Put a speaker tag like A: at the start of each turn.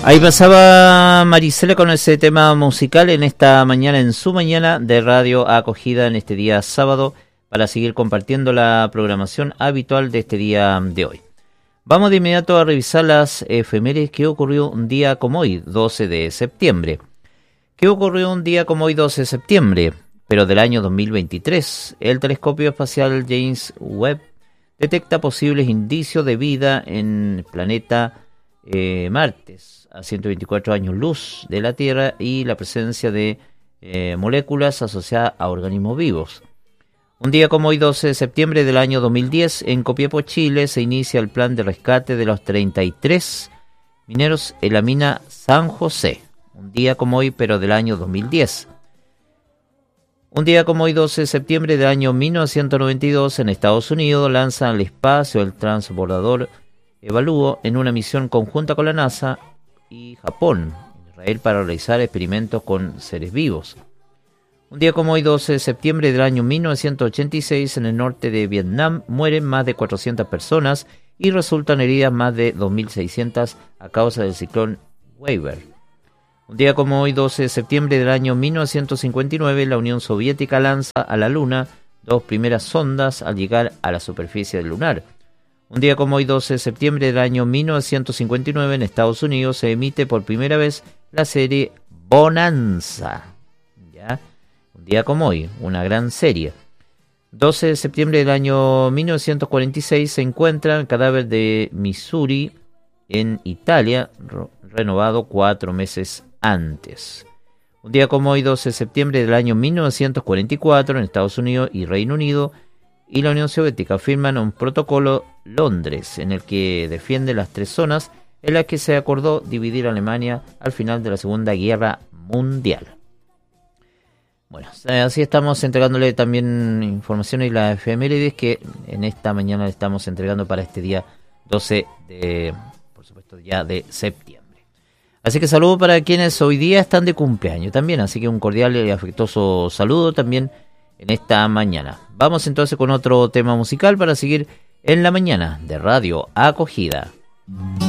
A: Ahí pasaba Marisela con ese tema musical en esta mañana, en su mañana de Radio Acogida en este día sábado, para seguir compartiendo la programación habitual de este día de hoy. Vamos de inmediato a revisar las efemérides que ocurrió un día como hoy, 12 de septiembre. ¿Qué ocurrió un día como hoy, 12 de septiembre? Pero del año 2023, el telescopio espacial James Webb detecta posibles indicios de vida en el planeta Martes, a 124 años luz de la Tierra, y la presencia de moléculas asociadas a organismos vivos. Un día como hoy, 12 de septiembre del año 2010, en Copiapó, Chile, se inicia el plan de rescate de los 33 mineros en la mina San José. Un día como hoy, pero del año 2010. Un día como hoy, 12 de septiembre del año 1992, en Estados Unidos, lanzan al espacio el transbordador Evalúo en una misión conjunta con la NASA y Japón, Israel, para realizar experimentos con seres vivos. Un día como hoy, 12 de septiembre del año 1986, en el norte de Vietnam, mueren más de 400 personas y resultan heridas más de 2.600 a causa del ciclón Weaver. Un día como hoy, 12 de septiembre del año 1959, la Unión Soviética lanza a la Luna 2 primeras sondas al llegar a la superficie lunar. Un día como hoy, 12 de septiembre del año 1959, en Estados Unidos se emite por primera vez la serie Bonanza. ¿Ya? Un día como hoy, una gran serie. 12 de septiembre del año 1946 se encuentra el cadáver de Missouri en Italia, renovado 4 meses antes. Un día como hoy, 12 de septiembre del año 1944, en Estados Unidos y Reino Unido y la Unión Soviética firman un protocolo Londres, en el que defiende las 3 zonas en las que se acordó dividir a Alemania al final de la Segunda Guerra Mundial. Bueno, así estamos entregándole también información y las efemérides que en esta mañana le estamos entregando para este día 12 de, por supuesto, ya de septiembre. Así que saludo para quienes hoy día están de cumpleaños también, así que un cordial y afectuoso saludo también en esta mañana. Vamos entonces con otro tema musical para seguir en la mañana de Radio Acogida.